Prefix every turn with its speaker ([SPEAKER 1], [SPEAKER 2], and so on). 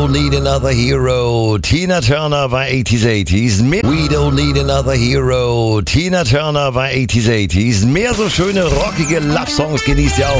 [SPEAKER 1] don't need another hero. Tina Turner war 80s, 80s. We don't need another hero. Tina Turner war 80s, 80s. Mehr so schöne, rockige Love-Songs genießt ihr auch